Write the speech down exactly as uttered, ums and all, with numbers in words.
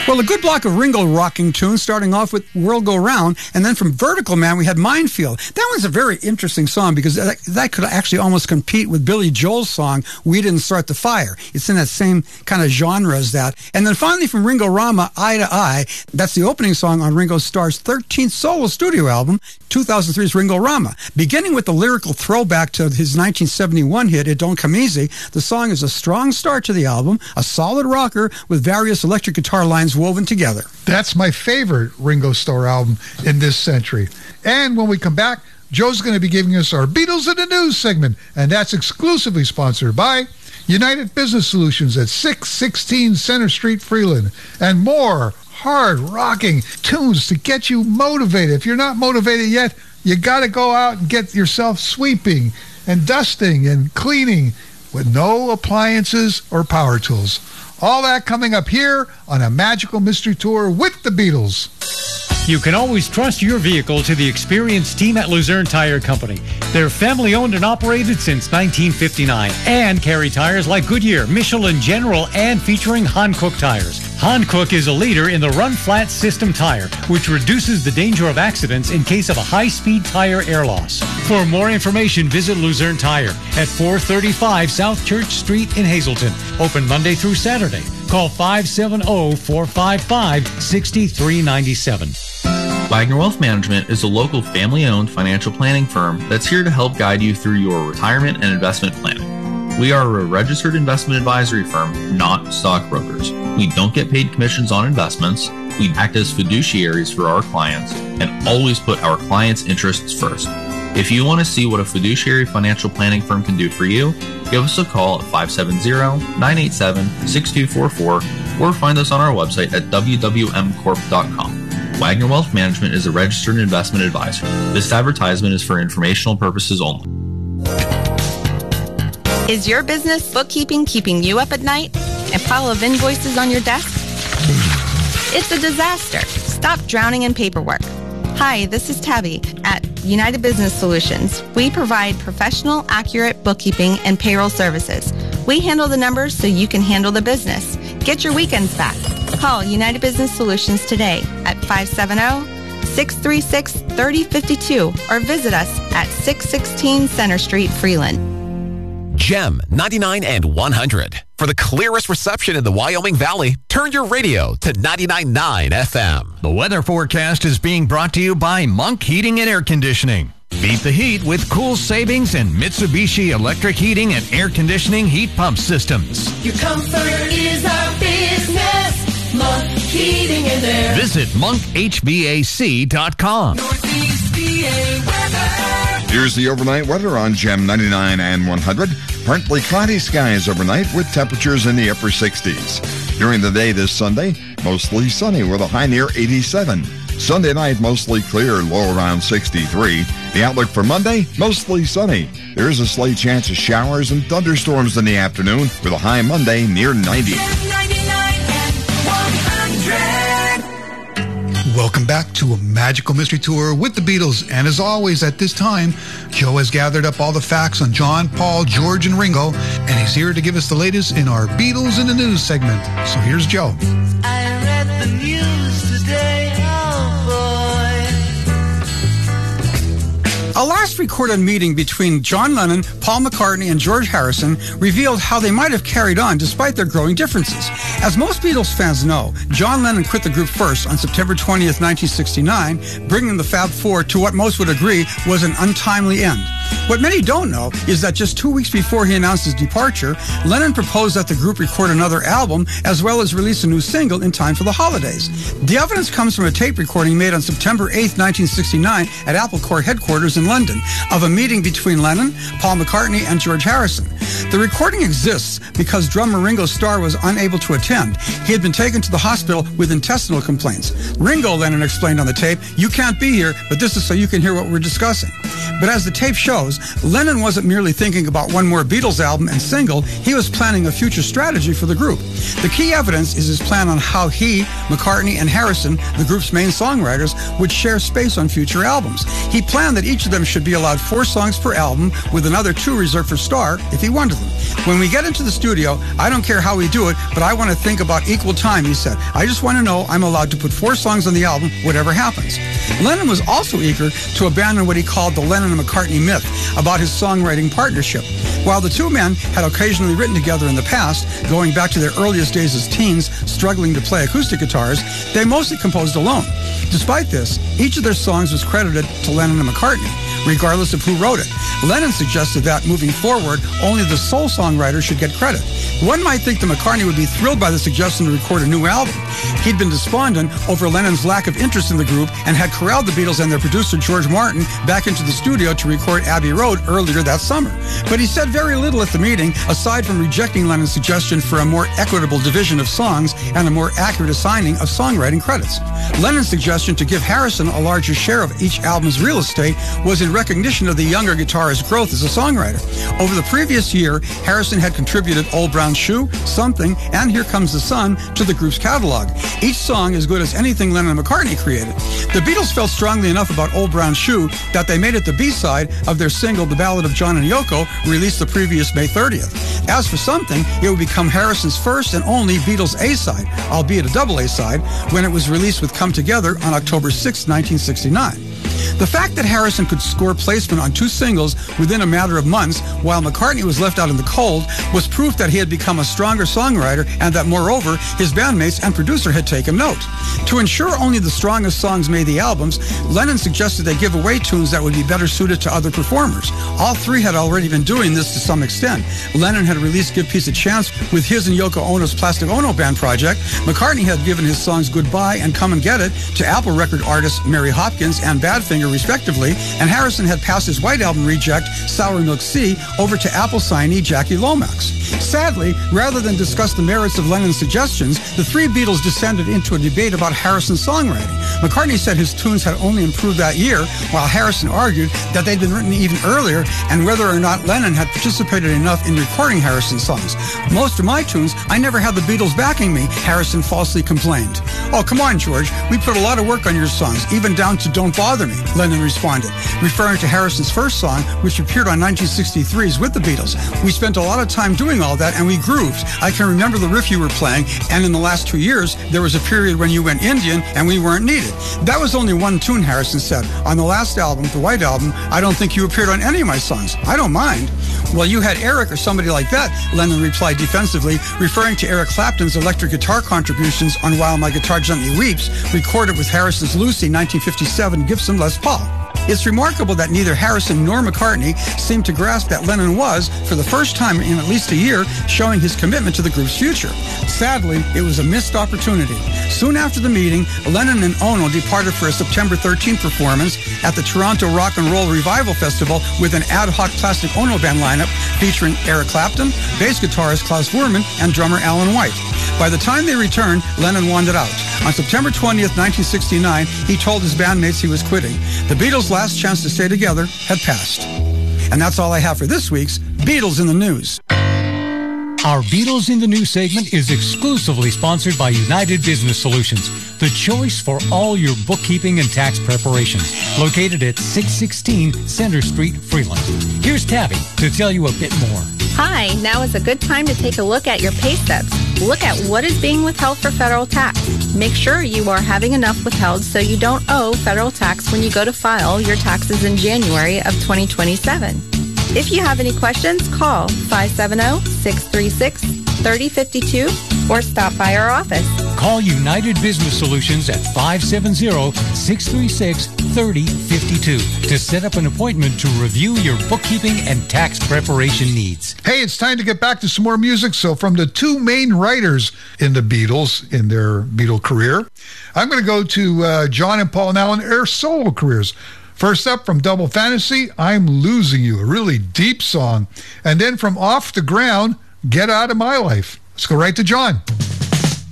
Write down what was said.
Well, a good block of Ringo rocking tunes, starting off with World Go Round, and then from Vertical Man, we had Minefield. That one's a very interesting song because that, that could actually almost compete with Billy Joel's song, We Didn't Start the Fire. It's in that same kind of genre as that. And then finally from Ringo Rama, Eye to Eye, that's the opening song on Ringo Starr's thirteenth solo studio album, two thousand three's Ringo Rama. Beginning with the lyrical throwback to his nineteen seventy-one hit, It Don't Come Easy, the song is a strong start to the album, a solid rocker with various electric guitar lines woven together. That's my favorite Ringo Starr album in this century. And when we come back, Joe's going to be giving us our Beatles in the News segment, and that's exclusively sponsored by United Business Solutions at six sixteen Center Street, Freeland, and more hard-rocking tunes to get you motivated. If you're not motivated yet, you got to go out and get yourself sweeping and dusting and cleaning with no appliances or power tools. All that coming up here on A Magical Mystery Tour with the Beatles. You can always trust your vehicle to the experienced team at Luzerne Tire Company. They're family-owned and operated since nineteen fifty-nine and carry tires like Goodyear, Michelin General, and featuring Hankook tires. Hankook is a leader in the run-flat system tire, which reduces the danger of accidents in case of a high-speed tire air loss. For more information, visit Luzerne Tire at four thirty-five South Church Street in Hazleton. Open Monday through Saturday. Call five seven zero, four five five, six three nine seven. Wagner Wealth Management is a local family-owned financial planning firm that's here to help guide you through your retirement and investment planning. We are a registered investment advisory firm, not stockbrokers. We don't get paid commissions on investments. We act as fiduciaries for our clients and always put our clients' interests first. If you want to see what a fiduciary financial planning firm can do for you, give us a call at five seven zero, nine eight seven, six two four four or find us on our website at w w m corp dot com. Wagner Wealth Management is a registered investment advisor. This advertisement is for informational purposes only. Is your business bookkeeping keeping you up at night? A pile of invoices on your desk? It's a disaster. Stop drowning in paperwork. Hi, this is Tabby at United Business Solutions. We provide professional, accurate bookkeeping and payroll services. We handle the numbers so you can handle the business. Get your weekends back. Call United Business Solutions today at five seven zero, six three six, three zero five two or visit us at six sixteen Center Street, Freeland. Gem ninety-nine and one hundred. For the clearest reception in the Wyoming Valley, turn your radio to ninety-nine point nine F M. The weather forecast is being brought to you by Monk Heating and Air Conditioning. Beat the heat with cool savings and Mitsubishi electric heating and air conditioning heat pump systems. Your comfort is our business. Monk Heating and Air. Visit monk h v a c dot com. Northeast P A weather. Here's the overnight weather on Gem ninety-nine and one hundred. Partly cloudy skies overnight with temperatures in the upper sixties. During the day this Sunday, mostly sunny with a high near eighty-seven. Sunday night, mostly clear, low around sixty-three. The outlook for Monday, mostly sunny. There is a slight chance of showers and thunderstorms in the afternoon with a high Monday near ninety. Welcome back to A Magical Mystery Tour with the Beatles. And as always, at this time, Joe has gathered up all the facts on John, Paul, George, and Ringo, and he's here to give us the latest in our Beatles in the News segment. So here's Joe. I read the news today, oh boy. A last recorded meeting between John Lennon, Paul McCartney, and George Harrison revealed how they might have carried on despite their growing differences. As most Beatles fans know, John Lennon quit the group first on September twentieth, nineteen sixty-nine, bringing the Fab Four to what most would agree was an untimely end. What many don't know is that just two weeks before he announced his departure, Lennon proposed that the group record another album as well as release a new single in time for the holidays. The evidence comes from a tape recording made on September eighth, nineteen sixty-nine at Apple Corps headquarters in London of a meeting between Lennon, Paul McCartney, and George Harrison. The recording exists because drummer Ringo Starr was unable to attend. He had been taken to the hospital with intestinal complaints. Ringo, Lennon explained on the tape, "You can't be here, but this is so you can hear what we're discussing." But as the tape shows, Lennon wasn't merely thinking about one more Beatles album and single, he was planning a future strategy for the group. The key evidence is his plan on how he, McCartney, and Harrison, the group's main songwriters, would share space on future albums. He planned that each of them should be allowed four songs per album, with another two reserved for Starr if he wanted them. When we get into the studio, I don't care how we do it, but I want to think about equal time, he said. I just want to know I'm allowed to put four songs on the album, whatever happens. Lennon was also eager to abandon what he called the Lennon and McCartney myth about his songwriting partnership. While the two men had occasionally written together in the past, going back to their earliest days as teens, struggling to play acoustic guitars, they mostly composed alone. Despite this, each of their songs was credited to Lennon and McCartney, regardless of who wrote it. Lennon suggested that, moving forward, only the sole songwriter should get credit. One might think that McCartney would be thrilled by the suggestion to record a new album. He'd been despondent over Lennon's lack of interest in the group and had corralled the Beatles and their producer, George Martin, back into the studio to record Abbey Road earlier that summer. But he said very little at the meeting, aside from rejecting Lennon's suggestion for a more equitable division of songs and a more accurate assigning of songwriting credits. Lennon's suggestion to give Harrison a larger share of each album's real estate was in recognition of the younger guitarist's growth as a songwriter. Over the previous year, Harrison had contributed Old Brown Shoe, Something, and Here Comes the Sun to the group's catalog. Each song as good as anything Lennon and McCartney created. The Beatles felt strongly enough about Old Brown Shoe that they made it the B-side of their single The Ballad of John and Yoko, released the previous May thirtieth. As for Something, it would become Harrison's first and only Beatles A-side, albeit a double A-side, when it was released with Come Together on October sixth, nineteen sixty-nine. The fact that Harrison could score placement on two singles within a matter of months while McCartney was left out in the cold was proof that he had become a stronger songwriter and that, moreover, his bandmates and producer had taken note. To ensure only the strongest songs made the albums, Lennon suggested they give away tunes that would be better suited to other performers. All three had already been doing this to some extent. Lennon had released Give Peace a Chance with his and Yoko Ono's Plastic Ono Band project. McCartney had given his songs Goodbye and Come and Get It to Apple record artists Mary Hopkins and Badfinger, respectively, and Harrison had passed his White Album reject, Sour Milk Sea, over to Apple signee Jackie Lomax. Sadly, rather than discuss the merits of Lennon's suggestions, the three Beatles descended into a debate about Harrison's songwriting. McCartney said his tunes had only improved that year, while Harrison argued that they'd been written even earlier and whether or not Lennon had participated enough in recording Harrison's songs. Most of my tunes, I never had the Beatles backing me, Harrison falsely complained. Oh, come on, George. We put a lot of work on your songs, even down to Don't Bother Me, Lennon responded, referring to Harrison's first song, which appeared on nineteen sixty-three's With the Beatles. We spent a lot of time doing all that, and we grooved. I can remember the riff you were playing, and in the last two years, there was a period when you went Indian, and we weren't needed. That was only one tune, Harrison said. On the last album, the White Album, I don't think you appeared on any of my songs. I don't mind. Well, you had Eric or somebody like that, Lennon replied defensively, referring to Eric Clapton's electric guitar contributions on While My Guitar Gently Weeps, recorded with Harrison's Lucy nineteen fifty-seven Gibson Les Paul. It's remarkable that neither Harrison nor McCartney seemed to grasp that Lennon was, for the first time in at least a year, showing his commitment to the group's future. Sadly, it was a missed opportunity. Soon after the meeting, Lennon and Ono departed for a September thirteenth performance at the Toronto Rock and Roll Revival Festival with an ad hoc Plastic Ono Band lineup featuring Eric Clapton, bass guitarist Klaus Voormann, and drummer Alan White. By the time they returned, Lennon wandered out. On September twentieth, nineteen sixty-nine, he told his bandmates he was quitting. The Beatles' last chance to stay together had passed. And that's all I have for this week's Beatles in the News. Our Beatles in the News segment is exclusively sponsored by United Business Solutions, the choice for all your bookkeeping and tax preparations. Located at six sixteen Center Street, Freeland. Here's Tabby to tell you a bit more. Hi, now is a good time to take a look at your pay stubs. Look at what is being withheld for federal tax. Make sure you are having enough withheld so you don't owe federal tax when you go to file your taxes in January of twenty twenty-seven. If you have any questions, call five seven zero, six three six, three zero five two or stop by our office. Call United Business Solutions at five seven zero, six three six, three zero five two to set up an appointment to review your bookkeeping and tax preparation needs. Hey, it's time to get back to some more music. So from the two main writers in the Beatles, in their Beatle career, I'm going to go to uh, John and Paul now in their solo careers. First up, from Double Fantasy, I'm Losing You, a really deep song. And then from Off the Ground, Get Out of My Life. Let's go right to John.